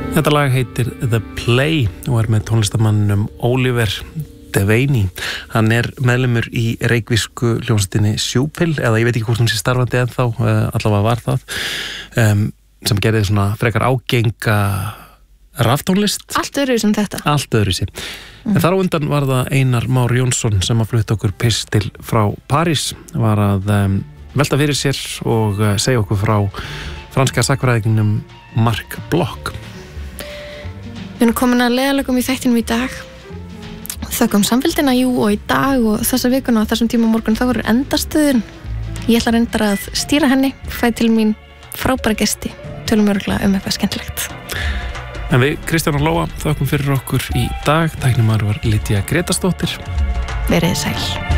Þetta lag heitir The Play og með tónlistarmannum Oliver Devaney. Hann meðlimur í reykvísku hljómsveitinni Sjúpil, eða ég veit ekki hvort hún sé starfandi ennþá, allavega var það, sem gerði svona frekar ágenga raftónlist. Allt öðruvísi sem þetta. Allt öðruvísi. En þar á undan var það Einar Már Jónsson sem að flutta okkur pistil frá París, var að velta fyrir sér og segja okkur frá franska sakfræðingnum Marc Bloch. Við erum komin að leiðarlögum í þættinum í dag. Þökkum samfélgina, og í dag og þessa vikuna og þessum tíma morgun þá voru endastöðun. Ég ætla reyndar að stýra henni, fæ til mín frábæra gesti, tölum örugglega eitthvað skemmtilegt. En við, Kristján og Lóa, þökkum fyrir okkur í dag. Tæknimaður var Lydia Gretarsdóttir. Verið sæl.